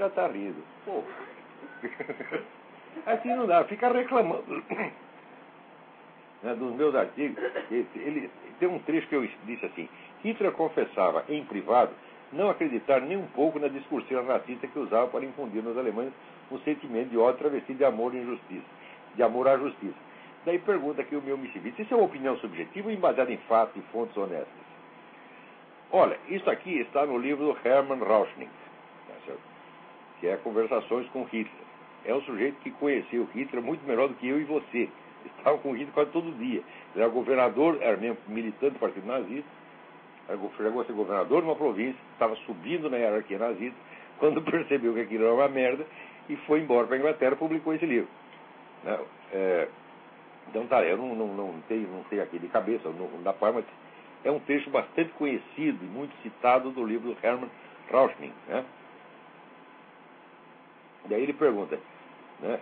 Já tá rindo. Pô. Assim não dá, fica reclamando. Dos meus artigos, ele tem um trecho que eu disse assim: Hitler confessava em privado não acreditar nem um pouco na discursiva racista que usava para infundir nos alemães um sentimento de ódio travestido de amor e injustiça, de amor à justiça. Daí pergunta aqui o meu Mishivitz: isso é uma opinião subjetiva ou embasada em fatos e fontes honestas? Olha, isso aqui está no livro do Hermann Rauschning, que é Conversações com Hitler. É um sujeito que conheceu Hitler muito melhor do que eu e você. Estava com Hitler quase todo dia. Ele era governador, era mesmo militante do Partido Nazista, chegou a ser governador de uma província, estava subindo na hierarquia nazista, quando percebeu que aquilo era uma merda, e foi embora para a Inglaterra e publicou esse livro. Então tá, eu não tenho aqui de cabeça, não dá para, mas é um texto bastante conhecido e muito citado do livro do Hermann Rauschning, né? Daí ele pergunta, né,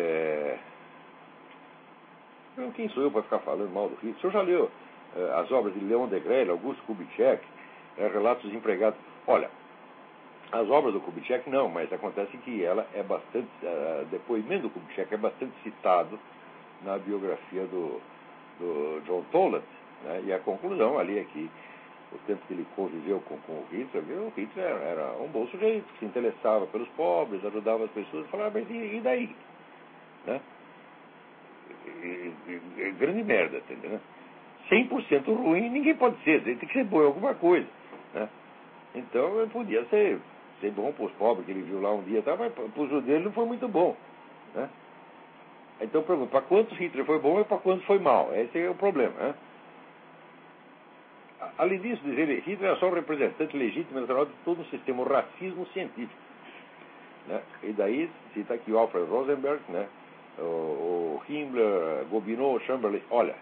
quem sou eu para ficar falando mal do Hitler? O senhor já leu as obras de Leon Degrelle, Augusto Kubitschek, Relatos dos Empregados? Olha, as obras do Kubitschek não, mas acontece que ela é bastante, depoimento do Kubitschek é bastante citado na biografia do John Toland, né, e a conclusão ali é que o tempo que ele conviveu com o Hitler era um bom sujeito, que se interessava pelos pobres, ajudava as pessoas, falava, mas e daí? Né? Grande merda, entendeu? 100% ruim ninguém pode ser, tem que ser bom em alguma coisa, né? Então ele podia ser bom para os pobres, que ele viu lá um dia, tá, mas para os judeus ele não foi muito bom, né? Então pergunto, para quantos Hitler foi bom e para quantos foi mal? Esse é o problema, né? Além disso, diz ele, Hitler é só um representante legítimo e natural de todo um sistema, o racismo científico, né? E daí cita aqui o Alfred Rosenberg, né? O Himmler, Gobineau, Chamberlain. Olha,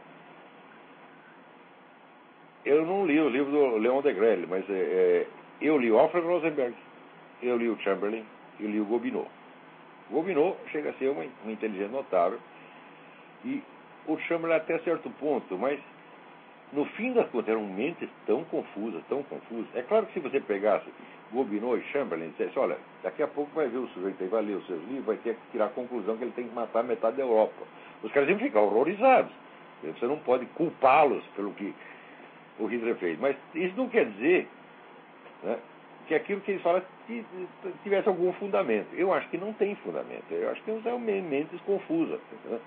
eu não li o livro do Leon Degrelle, mas eu li o Alfred Rosenberg, eu li o Chamberlain, eu li o Gobineau. O Gobineau chega a ser uma inteligência notável, e o Chamberlain até certo ponto, mas no fim das contas eram mentes tão confusas. É claro que se você pegasse Gobineau e Chamberlain e dissesse, olha, daqui a pouco vai ver o sujeito aí, vai ler os seus livros, vai ter que tirar a conclusão que ele tem que matar metade da Europa. Os caras iam ficar horrorizados. Você não pode culpá-los pelo que o Hitler fez. Mas isso não quer dizer, né, que aquilo que eles falam tivesse algum fundamento. Eu acho que não tem fundamento. Eu acho que são mentes confusas. Né?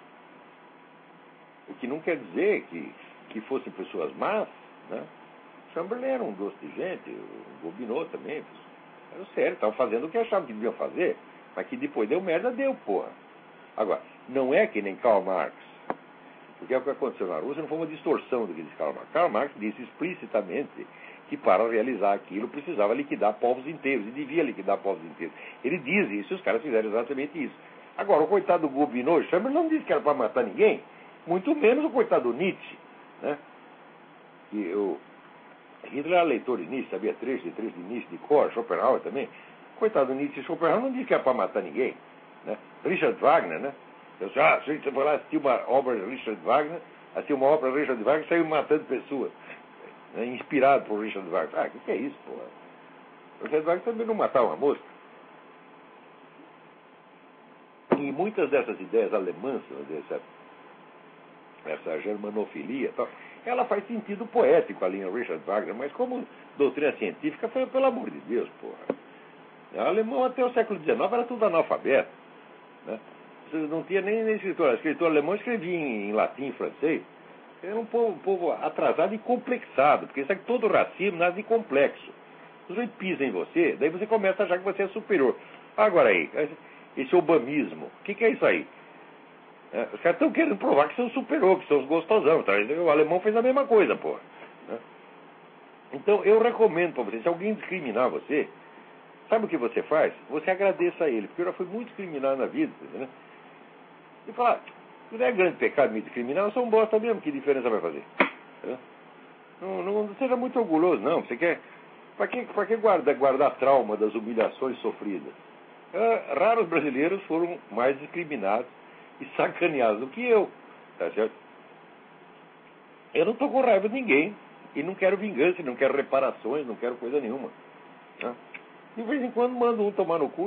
O que não quer dizer que fossem pessoas más, né? Chamberlain era um doce de gente, o Gobineau também, era sério, estavam fazendo o que achavam que deviam fazer, mas que depois deu merda, deu, porra. Agora, não é que nem Karl Marx, porque o que aconteceu na Rússia não foi uma distorção do que disse Karl Marx. Karl Marx disse explicitamente que para realizar aquilo precisava liquidar povos inteiros, e devia liquidar povos inteiros. Ele diz isso, e os caras fizeram exatamente isso. Agora, o coitado do Gobineau, Chamberlain não disse que era para matar ninguém, muito menos o coitado do Nietzsche, né? Que o Hitler era leitor de Nietzsche, sabia trechos de Nietzsche de cor, Schopenhauer também. Coitado do Nietzsche e Schopenhauer não disse que era para matar ninguém, né? Richard Wagner, né? Você foi lá assistir uma obra de Richard Wagner, e saiu matando pessoas, né? Inspirado por Richard Wagner. O que é isso, porra? Richard Wagner também não matava uma mosca. E muitas dessas ideias alemãs, essa germanofilia e tal, ela faz sentido poético ali em Richard Wagner, mas como doutrina científica, foi pelo amor de Deus, porra. O alemão até o século XIX era tudo analfabeto, né? Não tinha nem escritor. O escritor alemão escrevia em latim e francês. Era um povo atrasado e complexado, porque isso aqui, todo racismo nasce de complexo. O sujeito pisa em você, daí você começa a achar que você é superior. Agora aí, esse obamismo, o que é isso aí? Os caras estão querendo provar que são superior, que são os gostosão. Tá? O alemão fez a mesma coisa, porra. Então, eu recomendo para você, se alguém discriminar você, sabe o que você faz? Você agradeça a ele, porque eu já fui muito discriminado na vida, né? E fala, não é grande pecado me discriminar, eu sou um bosta mesmo, que diferença vai fazer? Não seja muito orgulhoso, não. Você quer... Para que guardar trauma das humilhações sofridas? Raros brasileiros foram mais discriminados e sacaneados do que eu. Tá certo? Eu não estou com raiva de ninguém. E não quero vingança, não quero reparações, não quero coisa nenhuma. Tá? De vez em quando mando um tomar no cu.